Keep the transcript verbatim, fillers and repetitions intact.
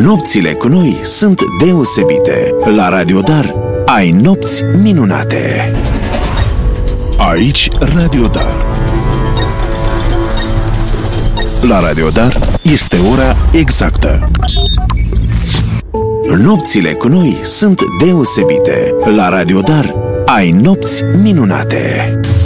Nopțile cu noi sunt deosebite. La Radio Dar ai nopți minunate. Aici Radio Dar. La Radio Dar este ora exactă. Nopțile cu noi sunt deosebite. La Radio Dar ai nopți minunate.